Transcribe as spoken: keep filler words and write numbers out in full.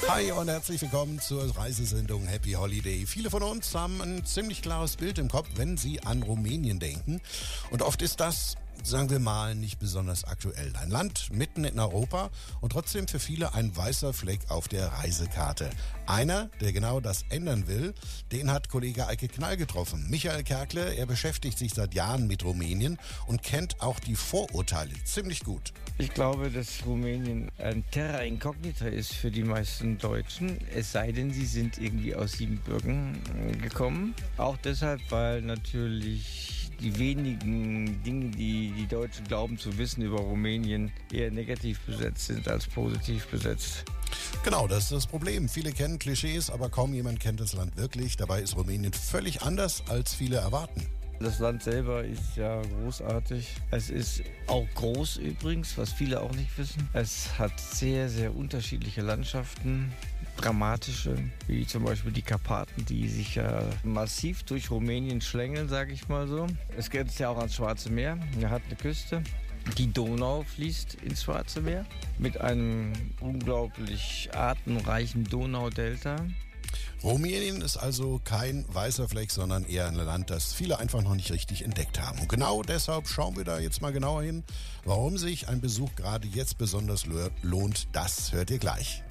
Hi und herzlich willkommen zur Reisesendung Happy Holiday. Viele von uns haben ein ziemlich klares Bild im Kopf, wenn sie an Rumänien denken. Und oft ist das, sagen wir mal, nicht besonders aktuell. Ein Land mitten in Europa und trotzdem für viele ein weißer Fleck auf der Reisekarte. Einer, der genau das ändern will, den hat Kollege Eike Knall getroffen. Michael Kerkle, er beschäftigt sich seit Jahren mit Rumänien und kennt auch die Vorurteile ziemlich gut. Ich glaube, dass Rumänien ein Terra Incognita ist für die meisten Deutschen, es sei denn, sie sind irgendwie aus Siebenbürgen gekommen. Auch deshalb, weil natürlich die wenigen Dinge, die die Deutschen glauben zu wissen über Rumänien, eher negativ besetzt sind als positiv besetzt. Genau, das ist das Problem. Viele kennen Klischees, aber kaum jemand kennt das Land wirklich. Dabei ist Rumänien völlig anders, als viele erwarten. Das Land selber ist ja großartig. Es ist auch groß übrigens, was viele auch nicht wissen. Es hat sehr, sehr unterschiedliche Landschaften, dramatische, wie zum Beispiel die Karpaten, die sich ja massiv durch Rumänien schlängeln, sage ich mal so. Es grenzt ja auch ans Schwarze Meer, er hat eine Küste. Die Donau fließt ins Schwarze Meer mit einem unglaublich artenreichen Donaudelta. Rumänien ist also kein weißer Fleck, sondern eher ein Land, das viele einfach noch nicht richtig entdeckt haben. Und genau deshalb schauen wir da jetzt mal genauer hin. Warum sich ein Besuch gerade jetzt besonders lohnt, das hört ihr gleich.